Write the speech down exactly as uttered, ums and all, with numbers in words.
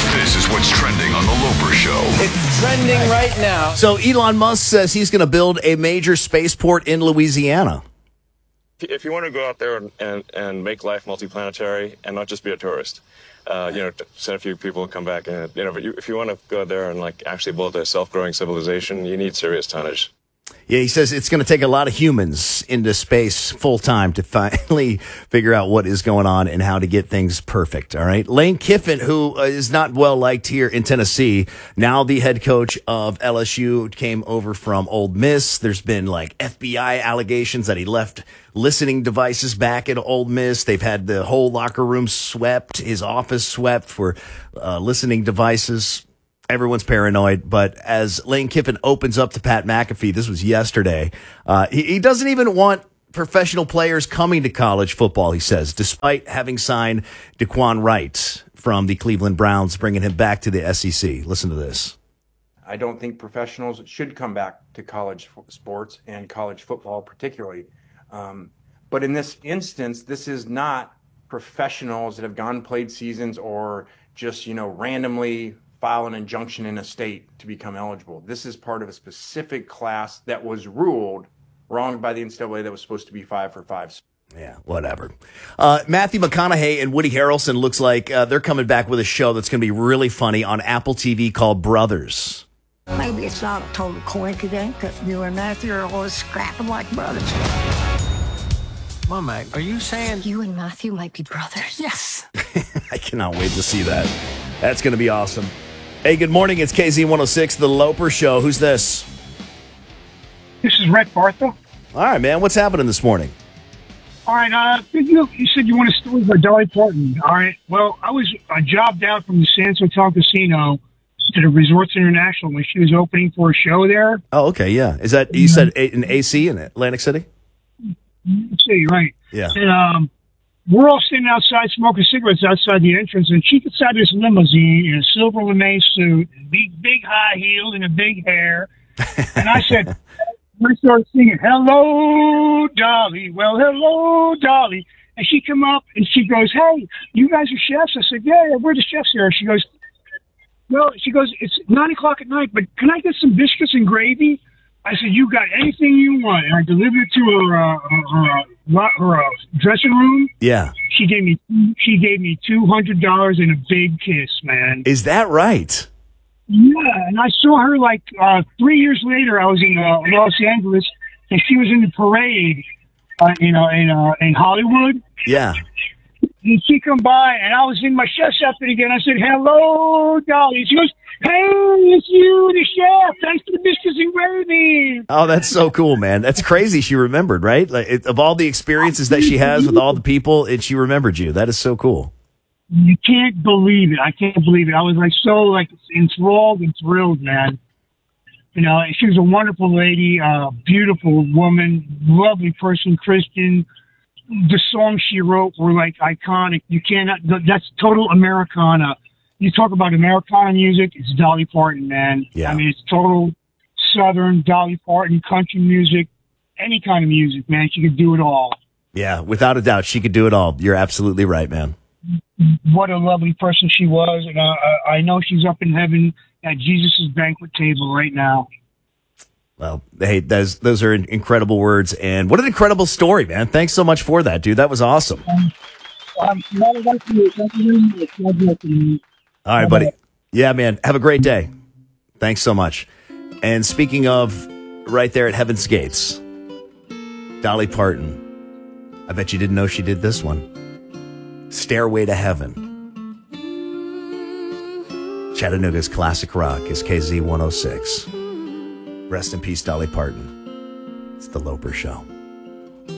This is what's trending on The Loper Show. It's trending right now. So Elon Musk says he's going to build a major spaceport in Louisiana. If you want to go out there and, and, and make life multiplanetary and not just be a tourist, uh, you know, send a few people and come back. And, you know, but you, if you want to go there and, like, actually build a self-growing civilization, you need serious tonnage. Yeah, he says it's going to take a lot of humans into space full time to finally figure out what is going on and how to get things perfect. All right. Lane Kiffin, who is not well liked here in Tennessee, now the head coach of L S U, came over from Ole Miss. There's been like F B I allegations that he left listening devices back at Ole Miss. They've had the whole locker room swept, his office swept for uh, listening devices. Everyone's paranoid, but as Lane Kiffin opens up to Pat McAfee, this was yesterday, uh, he, he doesn't even want professional players coming to college football, he says, despite having signed Daquan Wright from the Cleveland Browns, bringing him back to the S E C. Listen to this. I don't think professionals should come back to college sports and college football particularly. Um, but in this instance, this is not professionals that have gone played seasons or just, you know, randomly file an injunction in a state to become eligible. This is part of a specific class that was ruled wrong by the N C double A that was supposed to be five for five. Yeah, whatever. Uh, Matthew McConaughey and Woody Harrelson looks like uh, they're coming back with a show that's going to be really funny on Apple T V called Brothers. Maybe it's not a total coincidence that you and Matthew are always scrapping like brothers. Mama, are you saying you and Matthew might be brothers? Yes. I cannot wait to see that. That's going to be awesome. Hey, good morning. It's K Z one oh six, The Loper Show. Who's this? This is Rhett Bartha. All right, man. What's happening this morning? All right. Uh, you, you said you want a story about Dolly Parton. All right. Well, I was I jobbed out from the Sands Hotel Casino to the Resorts International when she was opening for a show there. Oh, okay. Yeah. Is that, you said an A C in Atlantic City? See, right. Yeah. And, um, we're all sitting outside smoking cigarettes outside the entrance, and she gets out of this limousine in a silver lame suit, big, big high heels, and a big hair. And I said, we started singing, "Hello, Dolly." Well, hello, Dolly. And she come up and she goes, "Hey, you guys are chefs?" I said, "Yeah, yeah, we're the chefs here." She goes, "Well," she goes, "it's nine o'clock at night, but can I get some biscuits and gravy?" I said, "You got anything you want." And I delivered it to her, uh, her, her, her uh, dressing room. Yeah. She gave me she gave me two hundred dollars and a big kiss, man. Is that right? Yeah, and I saw her like uh, three years later. I was in uh, Los Angeles, and she was in the parade, uh, you know, in uh, in Hollywood. Yeah. And she come by, and I was in my chef's outfit again. I said, "Hello, Dolly." She goes, "Hey, it's you, the chef. Thanks for the biscuits and gravy." Oh, that's so cool, man. That's crazy. She remembered, right? Like, it, of all the experiences that she has with all the people, it, she remembered you. That is so cool. You can't believe it. I can't believe it. I was like so like enthralled and thrilled, man. You know, she was a wonderful lady, uh, beautiful woman, lovely person, Christian. The songs she wrote were like iconic. You cannot, that's total Americana. You talk about Americana music, it's Dolly Parton, man. Yeah. I mean, it's total Southern Dolly Parton, country music, any kind of music, man. She could do it all. Yeah, without a doubt, she could do it all. You're absolutely right, man. What a lovely person she was. And uh, I know she's up in heaven at Jesus' banquet table right now. Well, hey, those those are incredible words, and what an incredible story, man! Thanks so much for that, dude. That was awesome. Um, um, All right, buddy. Yeah, man. Have a great day. Thanks so much. And speaking of, right there at Heaven's Gates, Dolly Parton. I bet you didn't know she did this one. Stairway to Heaven. Chattanooga's classic rock is K Z one oh six. Rest in peace, Dolly Parton. It's The Loper Show.